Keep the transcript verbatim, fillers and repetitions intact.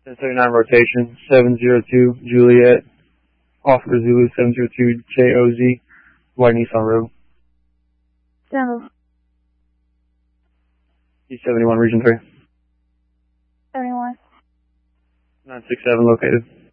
ten seventy-nine rotation, seven zero two Juliet, Oscar Zulu seven zero two J O Z, White Nissan Road. Denver. E seventy-one Region three. seventy-one. nine six seven located.